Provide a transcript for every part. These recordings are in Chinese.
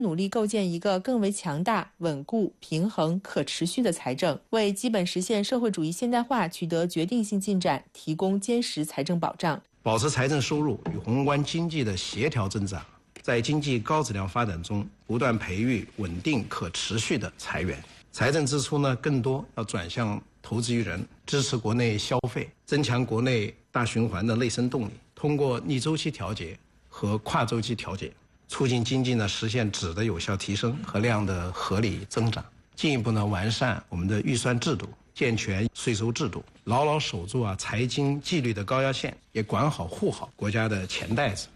努力构建一个更为强大、稳固、平衡、可持续的财政，为基本实现社会主义现代化取得决定性进展提供坚实财政保障。 保持财政收入与宏观经济的协调增长，在经济高质量发展中不断培育稳定可持续的财源。财政支出呢，更多要转向投资于人，支持国内消费，增强国内大循环的内生动力，通过逆周期调节和跨周期调节，促进经济呢实现质的有效提升和量的合理增长，进一步呢完善我们的预算制度，健全税收制度，牢牢守住财经纪律的高压线，也管好护好国家的钱袋子。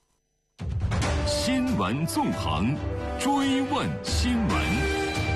新闻纵横，追问新闻。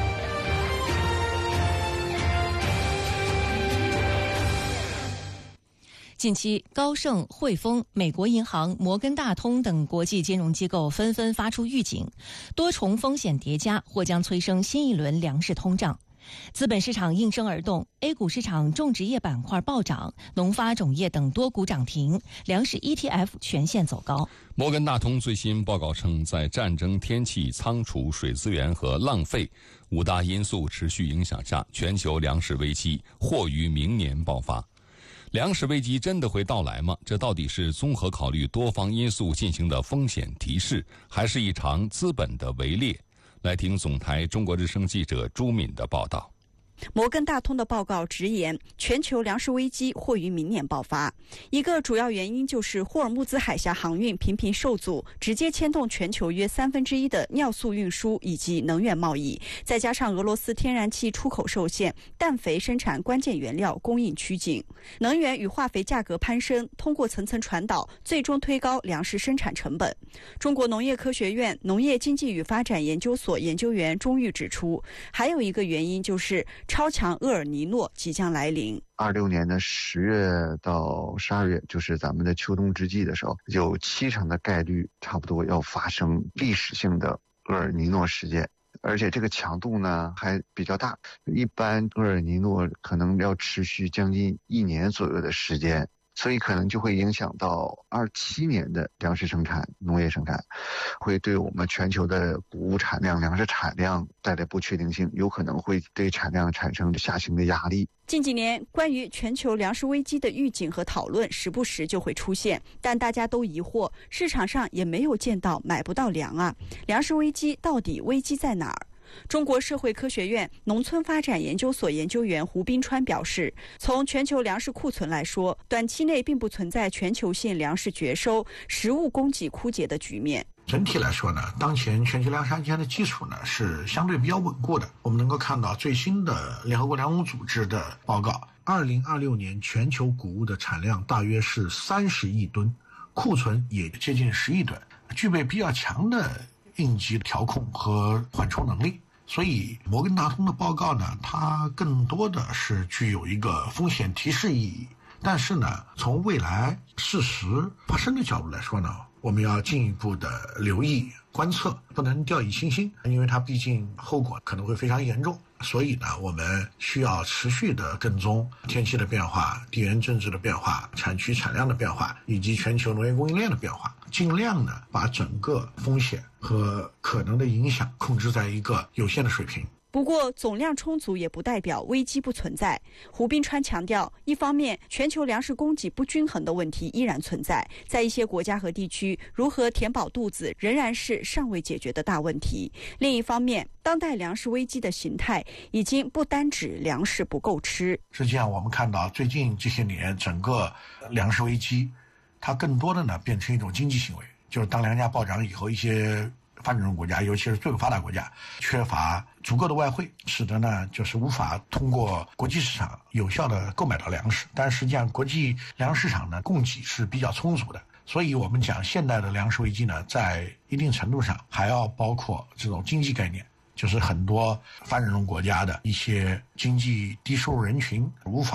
近期，高盛、汇丰、美国银行、摩根大通等国际金融机构纷纷发出预警，多重风险叠加或将催生新一轮粮食通胀。资本市场应声而动 ，A 股市场种植业板块暴涨，农发种业等多股涨停，粮食 ETF 全线走高。 摩根大通最新报告称，在战争、天气、仓储、水资源和浪费5大因素持续影响下，全球粮食危机或于明年爆发。粮食危机真的会到来吗？这到底是综合考虑多方因素进行的风险提示，还是一场资本的围猎？来听总台中国之声记者朱敏的报道。 摩根大通的报告直言，全球粮食危机或于明年爆发。一个主要原因就是霍尔木兹海峡航运频频受阻，直接牵动全球约1/3的尿素运输以及能源贸易，再加上俄罗斯天然气出口受限，氮肥生产关键原料供应趋紧，能源与化肥价格攀升，通过层层传导，最终推高粮食生产成本。中国农业科学院农业经济与发展研究所研究员钟玉指出，还有一个原因就是超强厄尔尼诺即将来临。 26年的10月到12月，就是咱们的秋冬之际的时候，有70%的概率差不多要发生历史性的厄尔尼诺事件，而且这个强度呢还比较大，一般厄尔尼诺可能要持续将近1年左右的时间，所以可能就会影响到27年的粮食生产、农业生产，会对我们全球的谷物产量、粮食产量带来不确定性，有可能会对产量产生下行的压力。 近几年关于全球粮食危机的预警和讨论时不时就会出现，但大家都疑惑，市场上也没有见到买不到粮啊，粮食危机到底危机在哪儿？中国社会科学院农村发展研究所研究员胡斌川表示，从全球粮食库存来说，短期内并不存在全球性粮食绝收、食物供给枯竭的局面。 整体来说呢，当前全球粮食安全的基础呢是相对比较稳固的。我们能够看到最新的联合国粮农组织的报告，2026年全球谷物的产量大约是30亿吨，库存也接近10亿吨，具备比较强的应急调控和缓冲能力。所以摩根大通的报告呢，它更多的是具有一个风险提示意义。但是呢，从未来事实发生的角度来说呢，我们要进一步的留意观测，不能掉以轻心，因为它毕竟后果可能会非常严重。所以呢，我们需要持续的跟踪天气的变化、地缘政治的变化、产区产量的变化，以及全球农业供应链的变化，尽量呢把整个风险和可能的影响控制在一个有限的水平。 不过总量充足也不代表危机不存在。胡斌川强调，一方面全球粮食供给不均衡的问题依然存在，在一些国家和地区，如何填饱肚子仍然是尚未解决的大问题。另一方面，当代粮食危机的形态已经不单指粮食不够吃。 实际上我们看到最近这些年整个粮食危机，它更多的呢变成一种经济行为，就是当粮价暴涨以后，一些发展中国家，尤其是最发达国家，缺乏足够的外汇，使得呢就是无法通过国际市场有效的购买到粮食。但实际上国际粮食市场呢供给是比较充足的，所以我们讲现代的粮食危机呢，在一定程度上还要包括这种经济概念，就是很多发展中国家的一些经济低收入人群无法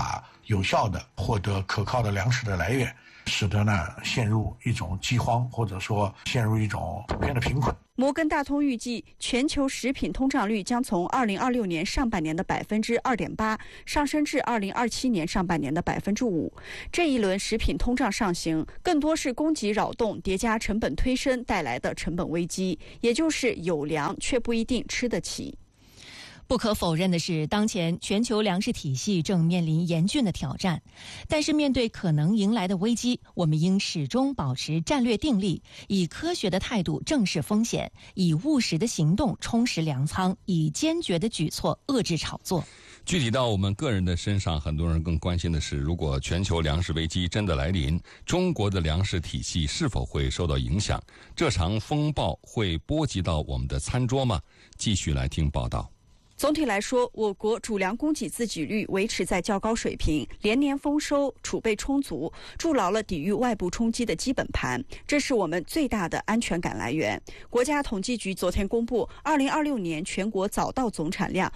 有效的获得可靠的粮食的来源，使得呢陷入一种饥荒，或者说陷入一种普遍的贫困。 摩根大通预计，全球食品通胀率将从2026年上半年的2.8%上升至2027年上半年的5%。这一轮食品通胀上行，更多是供给扰动叠加成本推升带来的成本危机，也就是有粮却不一定吃得起。 不可否认的是，当前全球粮食体系正面临严峻的挑战。但是面对可能迎来的危机，我们应始终保持战略定力，以科学的态度正视风险，以务实的行动充实粮仓，以坚决的举措遏制炒作。 具体到我们个人的身上，很多人更关心的是，如果全球粮食危机真的来临，中国的粮食体系是否会受到影响？这场风暴会波及到我们的餐桌吗？继续来听报道。 总体来说，我国主粮供给自给率维持在较高水平，连年丰收，储备充足，筑牢了抵御外部冲击的基本盘，这是我们最大的安全感来源。国家统计局昨天公布，2026年全国早稻总产量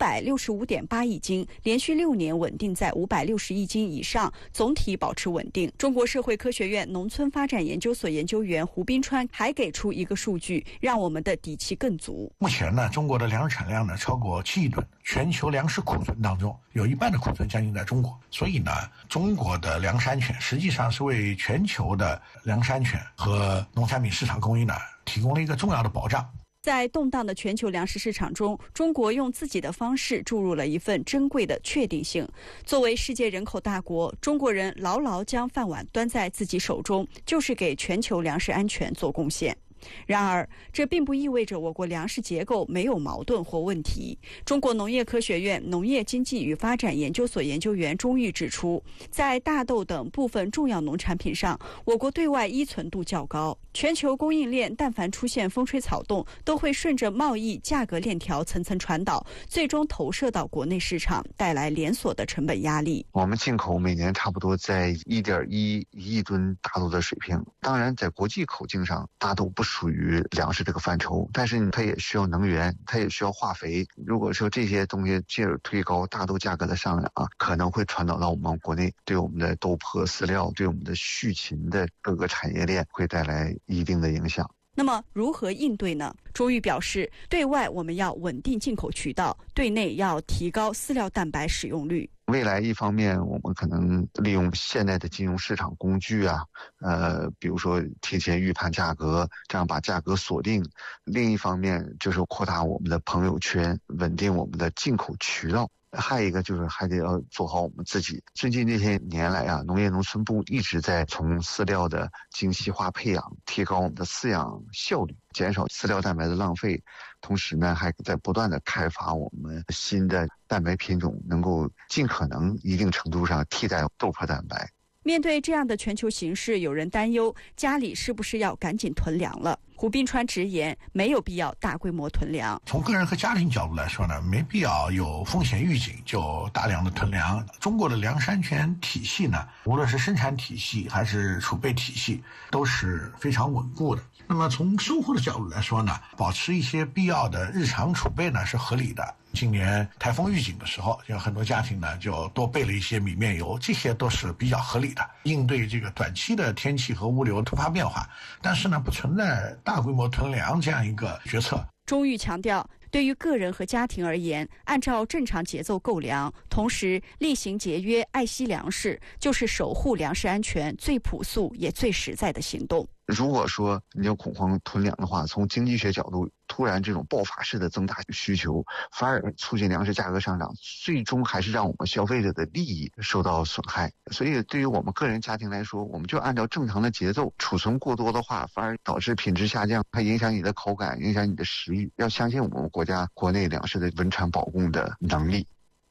565.8亿斤，连续6年稳定在560亿斤以上，总体保持稳定。中国社会科学院农村发展研究所研究员胡斌川还给出一个数据，让我们的底气更足。 目前呢，中国的粮食产量呢超过7亿吨，全球粮食库存当中有一半的库存将近在中国，所以呢，中国的粮食安全实际上是为全球的粮食安全和农产品市场供应呢提供了一个重要的保障。 在动荡的全球粮食市场中，中国用自己的方式注入了一份珍贵的确定性。作为世界人口大国，中国人牢牢将饭碗端在自己手中，就是给全球粮食安全做贡献。然而，这并不意味着我国粮食结构没有矛盾或问题。中国农业科学院农业经济与发展研究所研究员钟玉指出，在大豆等部分重要农产品上，我国对外依存度较高。全球供应链但凡出现风吹草动，都会顺着贸易价格链条层层传导，最终投射到国内市场，带来连锁的成本压力。 我们进口每年差不多在1.1亿吨大豆的水平。当然，在国际口径上，大豆不属于粮食这个范畴，但是它也需要能源，它也需要化肥。如果说这些东西进而推高大豆价格的上涨可能会传导到我们国内，对我们的豆粕饲料，对我们的畜禽的各个产业链会带来一定的影响。 那么如何应对呢？钟玉表示，对外我们要稳定进口渠道，对内要提高饲料蛋白使用率。 未来一方面，我们可能利用现在的金融市场工具比如说提前预判价格，这样把价格锁定。另一方面就是扩大我们的朋友圈，稳定我们的进口渠道。还有一个就是还得要做好我们自己。最近这些年来农业农村部一直在从饲料的精细化配养，提高我们的饲养效率，减少饲料蛋白的浪费。同时呢，还在不断的开发我们新的蛋白品种，能够尽可能一定程度上替代豆粕蛋白。 面对这样的全球形势，有人担忧家里是不是要赶紧囤粮了。胡斌川直言，没有必要大规模囤粮。 从个人和家庭角度来说呢，没必要有风险预警就大量的囤粮。中国的粮食安全体系呢，无论是生产体系还是储备体系，都是非常稳固的。那么从生活的角度来说呢，保持一些必要的日常储备呢是合理的。今年台风预警的时候，有很多家庭呢就多备了一些米面油，这些都是比较合理的，应对这个短期的天气和物流突发变化。但是呢，不存在大规模囤粮这样一个决策。 钟玉强调，对于个人和家庭而言，按照正常节奏购粮，同时厉行节约、爱惜粮食，就是守护粮食安全最朴素也最实在的行动。 如果说你要恐慌囤粮的话，从经济学角度，突然这种爆发式的增大需求，反而促进粮食价格上涨，最终还是让我们消费者的利益受到损害。所以对于我们个人家庭来说，我们就按照正常的节奏，储存过多的话，反而导致品质下降，还影响你的口感，影响你的食欲。要相信我们国家国内粮食的稳产保供的能力。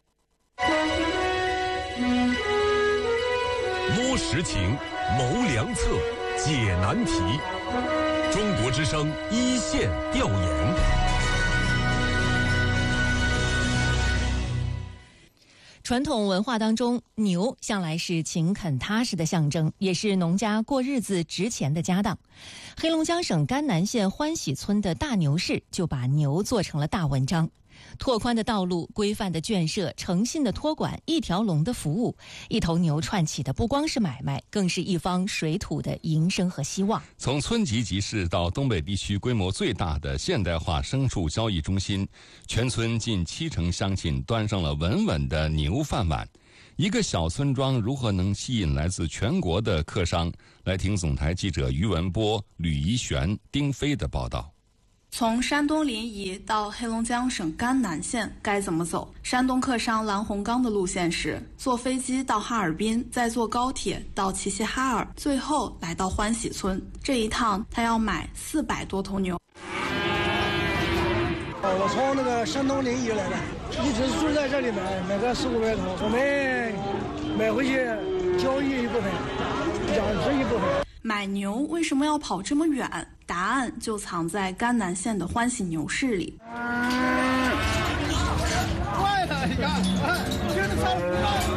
摸实情，谋良策，解难题。中国之声一线调研。 传统文化当中，牛向来是勤恳踏实的象征，也是农家过日子值钱的家当。黑龙江省甘南县欢喜村的大牛市就把牛做成了大文章。 拓宽的道路、规范的圈舍、诚信的托管、一条龙的服务，一头牛串起的不光是买卖，更是一方水土的营生和希望。 从村级集市到东北地区规模最大的现代化牲畜交易中心，全村近70%乡亲端上了稳稳的牛饭碗。一个小村庄如何能吸引来自全国的客商？来听总台记者于文波、吕怡璇、丁飞的报道。 从山东临沂到黑龙江省甘南县该怎么走？山东客商蓝洪刚的路线是坐飞机到哈尔滨，再坐高铁到齐齐哈尔，最后来到欢喜村。这一趟他要买400多头牛。 我从那个山东临沂来的，一直住在这里买个400-500头，我们买回去交易一部分，养殖一部分。 买牛为什么要跑这么远？答案就藏在甘南县的欢喜牛市里。 快了，你看，真的超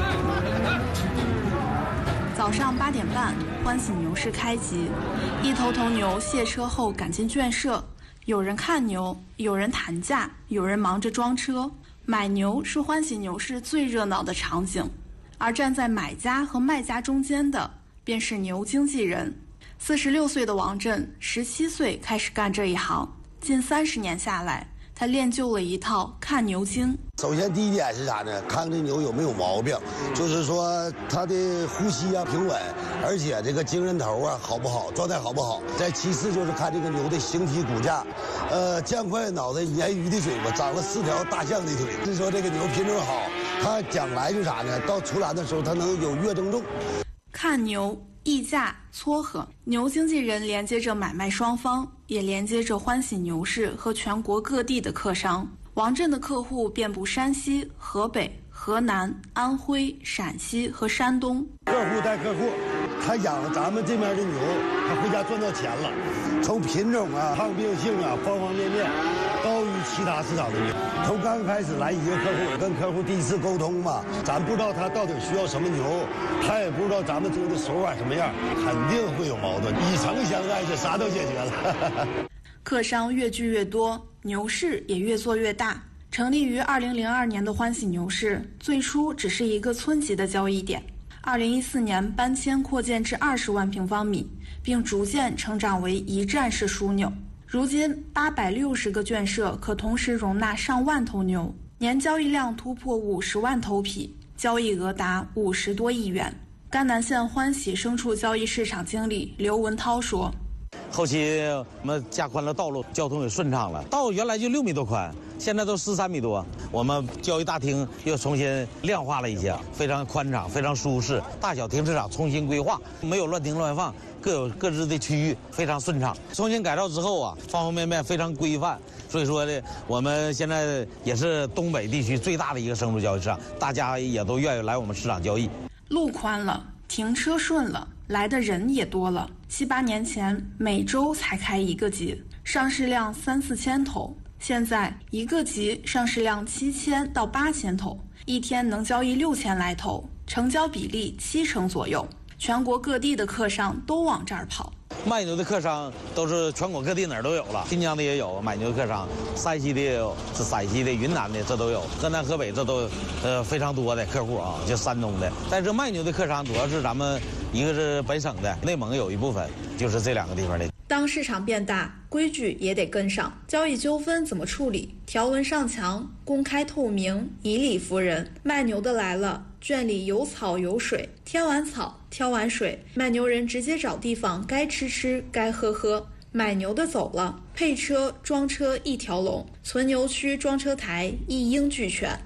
早上8点半，欢喜牛市开集，一头头牛卸车后赶进圈舍，有人看牛，有人谈价，有人忙着装车。买牛是欢喜牛市最热闹的场景，而站在买家和卖家中间的便是牛经纪人。46岁的王震17岁开始干这一行，近30年下来，他练就了一套看牛经。 首先第一点是啥呢？看这牛有没有毛病，就是说它的呼吸啊平稳，而且这个精神头啊好不好，状态好不好。再其次就是看这个牛的形体骨架，酱块脑袋，鲶鱼的嘴巴，长了4条大象的腿，是说这个牛品种好，它将来就啥呢？到出栏的时候它能有月增重。 看牛议价撮合，牛经纪人连接着买卖双方，也连接着欢喜牛市和全国各地的客商。王震的客户遍布山西、河北、河南、安徽、陕西和山东。 客户带客户，他养咱们这边的牛，他回家赚到钱了。从品种啊、抗病性啊，方方面面高于其他市场的牛。从刚开始来一个客户，跟客户第一次沟通嘛，咱不知道他到底需要什么牛，他也不知道咱们牛的手法什么样，肯定会有矛盾。以诚相待，这啥都解决了。 客商越聚越多，牛市也越做越大。成立于2002年的欢喜牛市，最初只是一个村级的交易点。2014年搬迁扩建至20万平方米，并逐渐成长为一站式枢纽。如今860个圈舍可同时容纳上万头牛，年交易量突破50万头匹，交易额达50多亿元。甘南县欢喜牲畜交易市场经理刘文涛说： 后期我们加宽了道路，交通也顺畅了。道原来就6米多宽，现在都13米多。我们交易大厅又重新亮化了一些，非常宽敞，非常舒适。大小停车场重新规划，没有乱停乱放，各有各自的区域，非常顺畅。重新改造之后啊，方方面面非常规范。所以说呢，我们现在也是东北地区最大的一个牲畜交易市场，大家也都愿意来我们市场交易。 路宽了，停车顺了，来的人也多了。7、8年前每周才开一个集，上市量3、4千头，现在一个集上市量7000到8000头，一天能交易6000来头，成交比例70%左右。全国各地的客商都往这儿跑。 卖牛的客商都是全国各地哪儿都有了，新疆的也有买牛的客商，山西的也有，是陕西的、云南的这都有，河南、河北这都非常多的客户啊，就山东的。但是卖牛的客商主要是咱们一个是本省的，内蒙有一部分，就是这2个地方的。 当市场变大，规矩也得跟上。交易纠纷怎么处理？条文上墙，公开透明，以理服人。卖牛的来了，圈里有草有水，添完草，挑完水，卖牛人直接找地方，该吃吃，该喝喝。买牛的走了，配车、装车一条龙，存牛区、装车台一应俱全。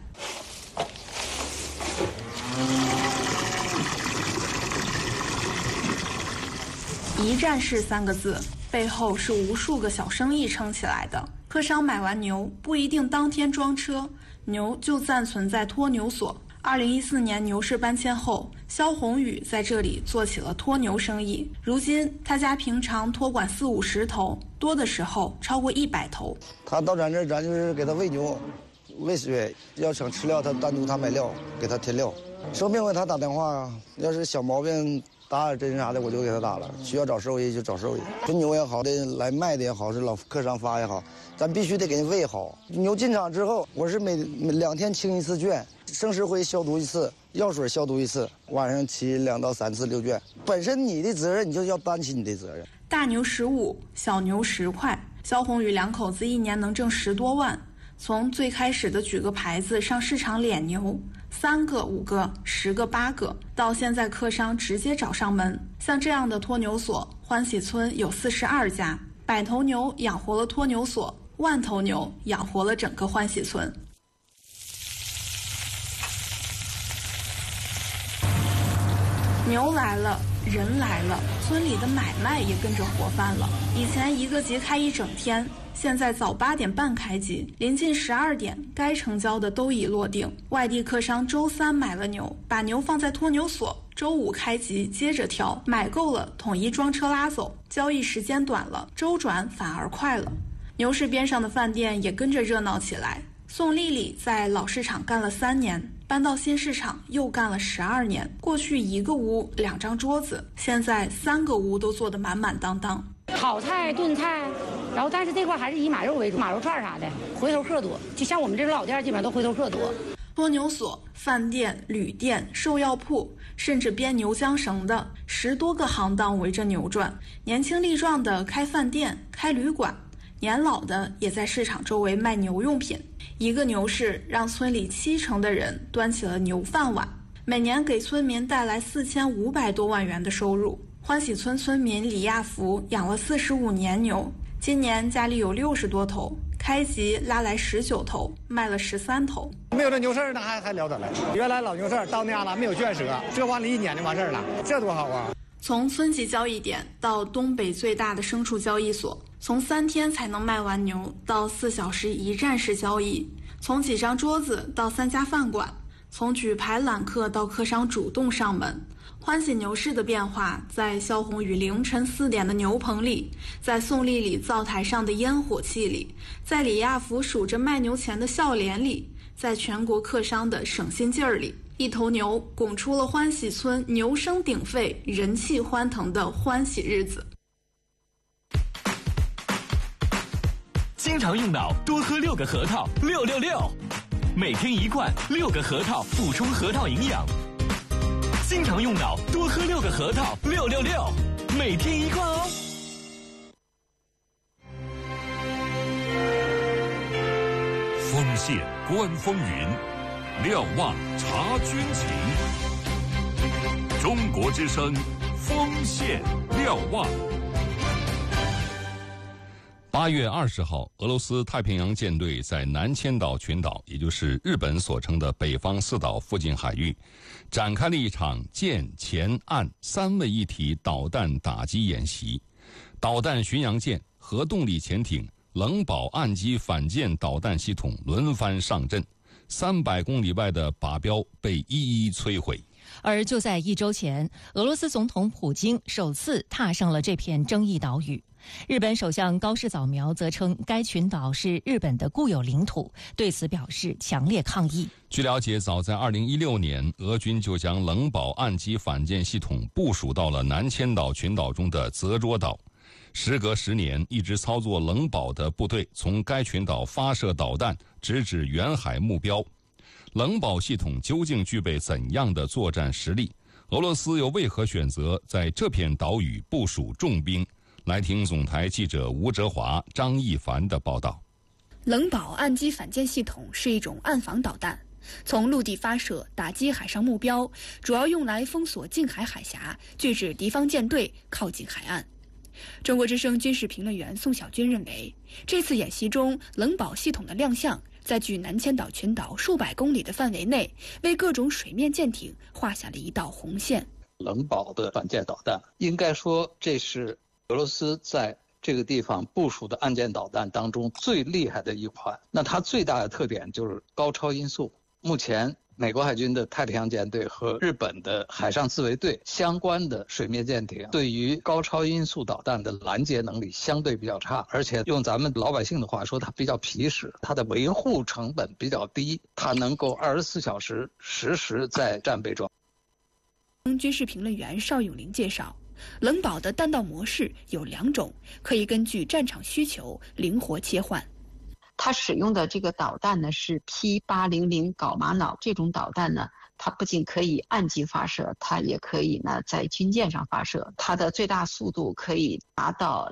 一站式3个字，背后是无数个小生意撑起来的。客商买完牛不一定当天装车，牛就暂存在托牛所。2014年牛市搬迁后，肖宏宇在这里做起了托牛生意。如今他家平常托管40、50头，多的时候超过100头。 他到咱这儿，咱就是给他喂牛、喂水，要想吃料，他单独他买料，给他添料。生病给他打电话，要是小毛病打针啥的我就给他打了，需要找兽医就找兽医。纯牛也好的，来卖的也好，是老客商发也好，咱必须得给人喂好。牛进场之后，我是每2天清1次圈，生石灰消毒1次，药水消毒1次，晚上骑2到3次遛圈。本身你的责任，你就要担起你的责任。 大牛15，小牛10块。肖宏宇两口子1年能挣10多万。从最开始的举个牌子上市场敛牛，3个、5个、10个、8个，到现在客商直接找上门。像这样的托牛所，欢喜村有42家，100头牛养活了托牛所，10000头牛养活了整个欢喜村。牛来了，人来了，村里的买卖也跟着活泛了。以前一个集开1整天，现在早8点半开集，临近12点，该成交的都已落定。外地客商周3买了牛，把牛放在托牛所，周5开集接着挑，买够了统一装车拉走，交易时间短了，周转反而快了。牛市边上的饭店也跟着热闹起来。宋丽丽在老市场干了3年，搬到新市场又干了12年。过去1个屋2张桌子，现在3个屋都坐得满满当当。 炒菜、炖菜，然后但是这块还是以马肉为主，马肉串啥的，回头客多。就像我们这种老店，基本上都回头客多。 托牛所、饭店、旅店、兽药铺，甚至编牛缰绳的10多个行当围着牛转。年轻力壮的开饭店、开旅馆，年老的也在市场周围卖牛用品。一个牛市让村里70%的人端起了牛饭碗，每年给村民带来4500多万元的收入。欢喜村村民李亚福养了45年牛，今年家里有60多头，开集拉来19头，卖了13头。 没有这牛市那还了得了？原来老牛市到那样了，没有圈舍，这完了1年就完事了，这多好啊！ 从村级交易点到东北最大的牲畜交易所，从3天才能卖完牛到4小时一站式交易，从几张桌子到3家饭馆，从举牌揽客到客商主动上门。欢喜牛市的变化，在肖宏宇凌晨4点的牛棚里，在宋丽丽灶台上的烟火气里，在李亚福数着卖牛钱的笑脸里，在全国客商的省心劲儿里，一头牛拱出了欢喜村牛声鼎沸、人气欢腾的欢喜日子。 经常用脑，多喝6个核桃，666，每天1罐，6个核桃补充核桃营养。经常用脑，多喝6个核桃，666，每天1罐哦。 丰县观风云，瞭望察军情。中国之声，丰县瞭望。 8月20号，俄罗斯太平洋舰队在南千岛群岛，也就是日本所称的北方四岛附近海域，展开了一场舰、潜、岸3位一体导弹打击演习。导弹巡洋舰、核动力潜艇、冷堡岸基反舰导弹系统轮番上阵，300公里外的靶标被一一摧毁。 而就在1周前，俄罗斯总统普京首次踏上了这片争议岛屿。日本首相高市早苗则称该群岛是日本的固有领土，对此表示强烈抗议。 据了解，早在2016年，俄军就将冷堡岸基反舰系统部署到了南千岛群岛中的泽捉岛。时隔10年，一直操作冷堡的部队从该群岛发射导弹，直指远海目标。冷堡系统究竟具备怎样的作战实力？俄罗斯又为何选择在这片岛屿部署重兵？来听总台记者吴哲华、张一凡的报道。 冷堡岸基反舰系统是一种岸防导弹，从陆地发射打击海上目标，主要用来封锁近海海峡，拒止敌方舰队靠近海岸。中国之声军事评论员宋小军认为，这次演习中冷堡系统的亮相，在距南千岛群岛数百公里的范围内，为各种水面舰艇画下了一道红线。 冷堡的反舰导弹，应该说这是俄罗斯在这个地方部署的岸舰导弹当中最厉害的一款。那它最大的特点就是高超音速。目前美国海军的太平洋舰队和日本的海上自卫队相关的水面舰艇对于高超音速导弹的拦截能力相对比较差，而且用咱们老百姓的话说，它比较皮实，它的维护成本比较低，它能够24小时实时在战备状态。 军事评论员邵永林介绍，冷宝的弹道模式有2种，可以根据战场需求灵活切换。 它使用的这个导弹呢是 P800 缟玛瑙，这种导弹呢，它不仅可以岸基发射，它也可以呢在军舰上发射。它的最大速度可以达到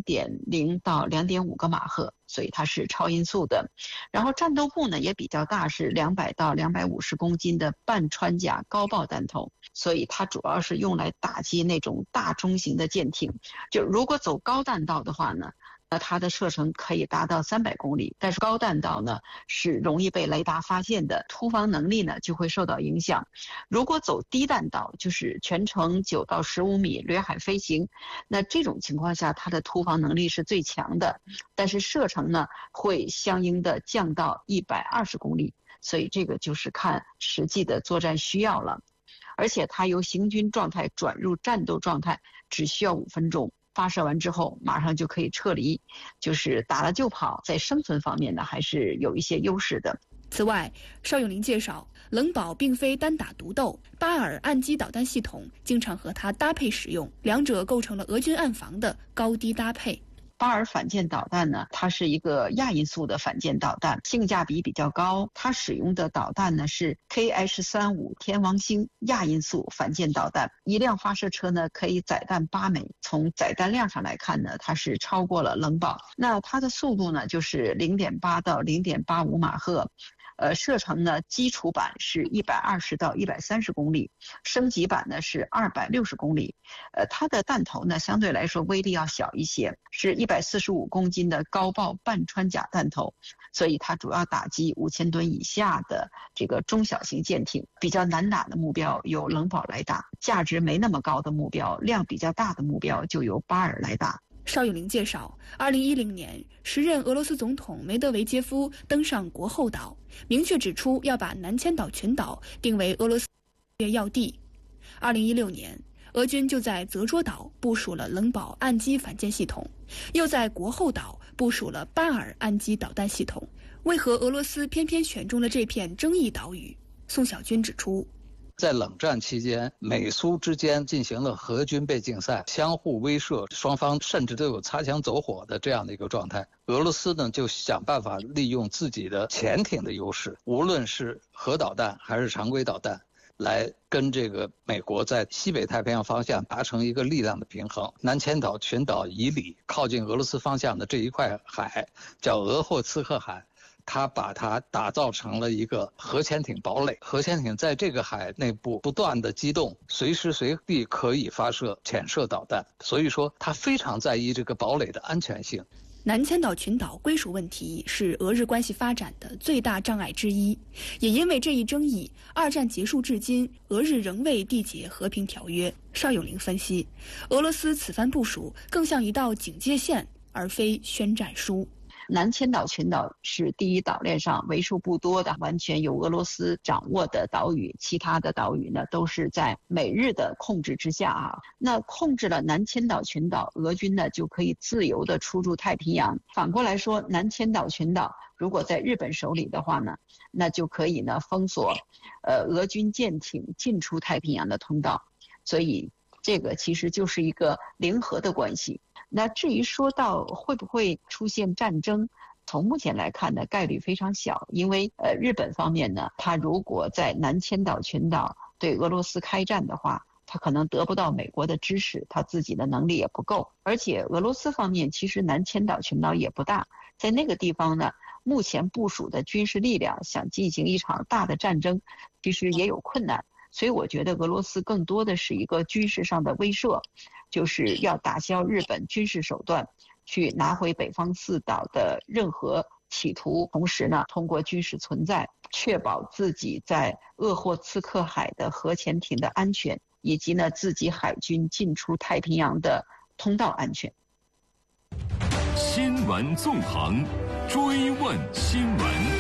2.0到2.5个马赫，所以它是超音速的。然后战斗部呢也比较大，是200到250公斤的半穿甲高爆弹头，所以它主要是用来打击那种大中型的舰艇。就如果走高弹道的话呢，那它的射程可以达到300公里，但是高弹道呢是容易被雷达发现的，突防能力呢就会受到影响。如果走低弹道，就是全程9到15米掠海飞行，那这种情况下它的突防能力是最强的，但是射程呢会相应的降到120公里，所以这个就是看实际的作战需要了。而且它由行军状态转入战斗状态只需要5分钟。发射完之后马上就可以撤离，就是打了就跑，在生存方面呢还是有一些优势的。 此外，邵永林介绍，冷宝并非单打独斗，巴尔岸基导弹系统经常和它搭配使用，两者构成了俄军岸防的高低搭配。 巴尔反舰导弹呢，它是一个亚音速的反舰导弹，性价比比较高。它使用的导弹呢是 KH-35天王星亚音速反舰导弹，一辆发射车呢可以载弹8枚。从载弹量上来看呢，它是超过了冷宝。那它的速度呢就是0.8到0.85马赫。射程呢，基础版是120到130公里，升级版呢是260公里。它的弹头呢相对来说威力要小一些，是145公斤的高爆半穿甲弹头，所以它主要打击5000吨以下的这个中小型舰艇。比较难打的目标由冷宝来打，价值没那么高的目标，量比较大的目标就由巴尔来打。 邵永林介绍，2010年，时任俄罗斯总统梅德韦杰夫登上国后岛，明确指出要把南千岛群岛定为俄罗斯要地。2016年，俄军就在泽捉岛部署了冷宝岸基反舰系统，又在国后岛部署了巴尔岸基导弹系统。为何俄罗斯偏偏选中了这片争议岛屿？宋小军指出， 在冷战期间，美苏之间进行了核军备竞赛，相互威慑，双方甚至都有擦枪走火的这样的一个状态。俄罗斯呢就想办法利用自己的潜艇的优势，无论是核导弹还是常规导弹，来跟这个美国在西北太平洋方向达成一个力量的平衡。南千岛群岛以里靠近俄罗斯方向的这一块海叫鄂霍次克海，他把它打造成了一个核潜艇堡垒，核潜艇在这个海内部不断的机动，随时随地可以发射潜射导弹，所以说他非常在意这个堡垒的安全性。 南千岛群岛归属问题是俄日关系发展的最大障碍之一，也因为这一争议，二战结束至今，俄日仍未缔结和平条约。邵永林分析，俄罗斯此番部署更像一道警戒线，而非宣战书。 南千岛群岛是第一岛链上为数不多的完全由俄罗斯掌握的岛屿，其他的岛屿呢都是在美日的控制之下啊。那控制了南千岛群岛，俄军呢就可以自由的出入太平洋。反过来说，南千岛群岛如果在日本手里的话呢，那就可以呢封锁俄军舰艇进出太平洋的通道。所以这个其实就是一个零和的关系。那至于说到会不会出现战争，从目前来看呢，概率非常小，因为日本方面呢，他如果在南千岛群岛对俄罗斯开战的话，他可能得不到美国的支持，他自己的能力也不够。而且俄罗斯方面其实南千岛群岛也不大，在那个地方呢，目前部署的军事力量想进行一场大的战争，其实也有困难。所以我觉得俄罗斯更多的是一个军事上的威慑，就是要打消日本军事手段，去拿回北方四岛的任何企图，同时呢，通过军事存在，确保自己在鄂霍次克海的核潜艇的安全，以及呢自己海军进出太平洋的通道安全。 新闻纵横，追问新闻。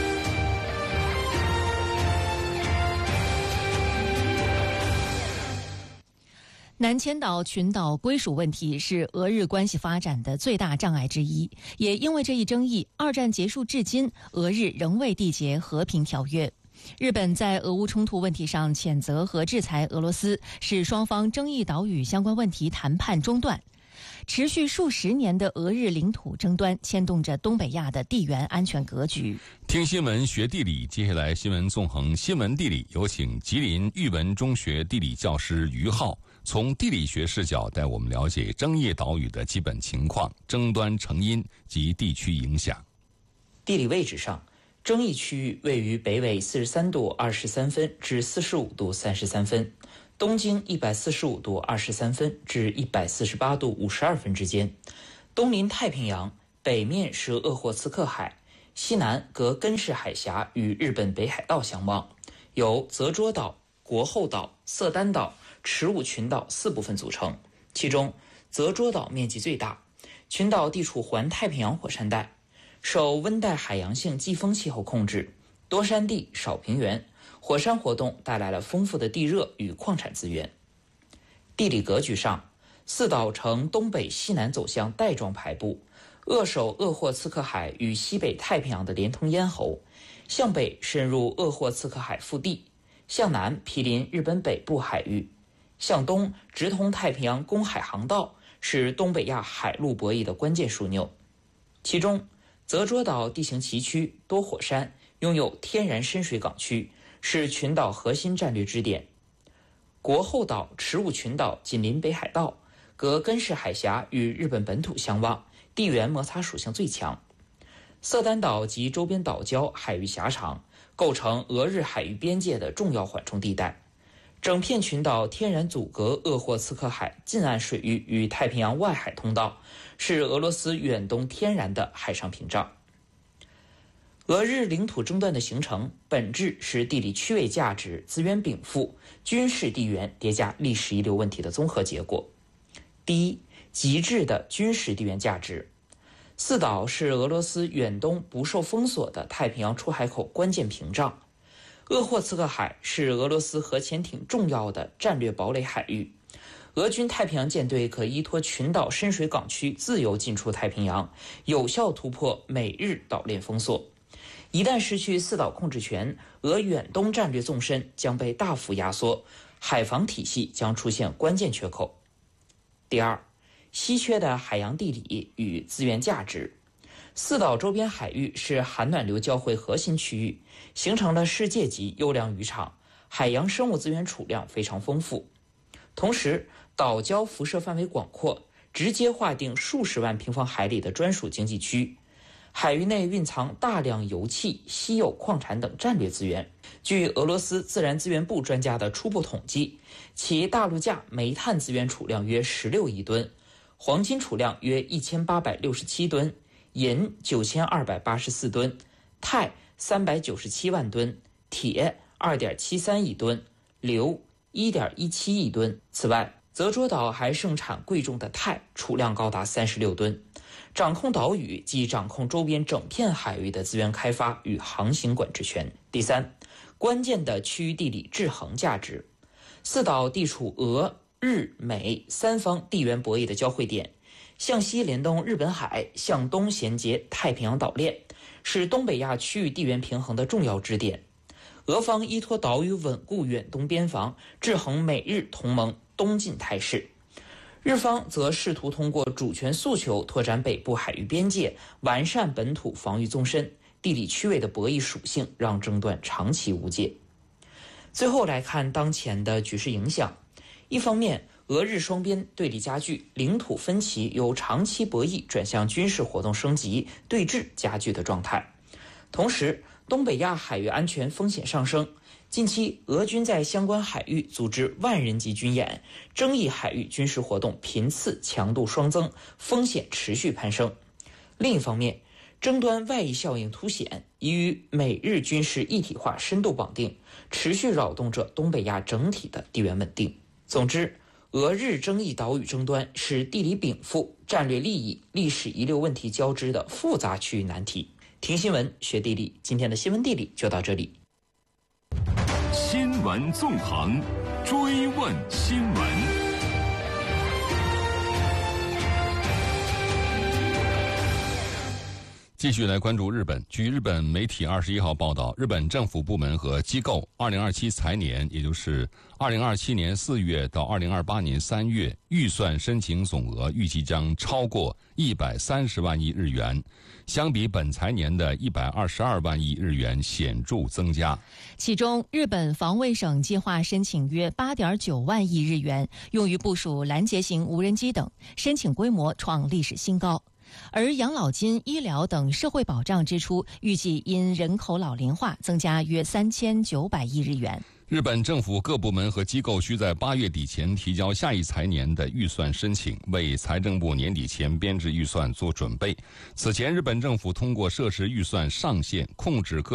南千岛群岛归属问题是俄日关系发展的最大障碍之一，也因为这一争议，二战结束至今，俄日仍未缔结和平条约。 日本在俄乌冲突问题上谴责和制裁俄罗斯，使双方争议岛屿相关问题谈判中断。持续数十年的俄日领土争端牵动着东北亚的地缘安全格局。 听新闻学地理，接下来新闻纵横新闻地理，有请吉林育文中学地理教师于浩从地理学视角带我们了解争议岛屿的基本情况、争端成因及地区影响。 地理位置上，争议区域位于北纬43度23分至45度33分，东经145度23分至148度52分之间，东临太平洋，北面是鄂霍次克海，西南隔根室海峡与日本北海道相望，由泽捉岛、国后岛、色丹岛、池武群岛4部分组成，其中泽捉岛面积最大，群岛地处环太平洋火山带，受温带海洋性季风气候控制，多山地少平原，火山活动带来了丰富的地热与矿产资源。地理格局上，四岛呈东北西南走向带状排布，扼守鄂霍次克海与西北太平洋的连通咽喉，向北深入鄂霍次克海腹地，向南毗邻日本北部海域，向东直通太平洋公海航道，是东北亚海陆博弈的关键枢纽。其中泽捉岛地形崎岖，多火山，拥有天然深水港区，是群岛核心战略支点。国后岛、池武群岛紧邻北海道，隔根室海峡与日本本土相望，地缘摩擦属性最强。色丹岛及周边岛礁海域狭长，构成俄日海域边界的重要缓冲地带。整片群岛天然阻隔鄂霍次克海近岸水域与太平洋外海通道，是俄罗斯远东天然的海上屏障。俄日领土争端的形成本质是地理区位价值、资源禀赋、军事地缘叠加历史遗留问题的综合结果。第一，极致的军事地缘价值。四岛是俄罗斯远东不受封锁的太平洋出海口关键屏障。鄂霍次克海是俄罗斯核潜艇重要的战略堡垒海域，俄军太平洋舰队可依托群岛深水港区自由进出太平洋，有效突破美日岛链封锁。一旦失去四岛控制权，俄远东战略纵深将被大幅压缩，海防体系将出现关键缺口。第二，稀缺的海洋地理与资源价值。四岛周边海域是寒暖流交汇核心区域，形成了世界级优良渔场，海洋生物资源储量非常丰富。同时，岛礁辐射范围广阔，直接划定数十万平方海里的专属经济区。海域内蕴藏大量油气、稀有矿产等战略资源。据俄罗斯自然资源部专家的初步统计，其大陆架煤炭资源储量约16亿吨，黄金储量约1867吨，银9284吨，钛397万吨，铁2.73亿吨，硫1.17亿吨。此外，泽捉岛还盛产贵重的钛，储量高达36吨。掌控岛屿即掌控周边整片海域的资源开发与航行管制权。第三，关键的区域地理制衡价值。四岛地处俄、日、美三方地缘博弈的交汇点，向西联动日本海，向东衔接太平洋岛链，是东北亚区域地缘平衡的重要支点。俄方依托岛屿稳固远东边防，制衡美日同盟东进态势。日方则试图通过主权诉求拓展北部海域边界，完善本土防御纵深。地理区位的博弈属性让争端长期无解。最后来看当前的局势影响。一方面，俄日双边对立加剧，领土分歧由长期博弈转向军事活动升级、对峙加剧的状态。同时，东北亚海域安全风险上升。近期，俄军在相关海域组织万人级军演，争议海域军事活动频次强度双增，风险持续攀升。另一方面，争端外溢效应凸显，已与美日军事一体化深度绑定，持续扰动着东北亚整体的地缘稳定。总之，俄日争议岛屿争端是地理禀赋、战略利益、历史遗留问题交织的复杂区域难题。听新闻学地理，今天的新闻地理就到这里。 新闻纵横，追问新闻。 继续来关注日本。据日本媒体21号报道，日本政府部门和机构2027财年，也就是2027年4月到2028年3月，预算申请总额预计将超过130万亿日元，相比本财年的122万亿日元显著增加。 其中，日本防卫省计划申请约8.9万亿日元，用于部署拦截型无人机等，申请规模创历史新高。而养老金、医疗等社会保障支出预计因人口老龄化增加约3900亿日元。 日本政府各部门和机构需在8月底前提交下一财年的预算申请，为财政部年底前编制预算做准备。此前，日本政府通过设置预算上限，控制各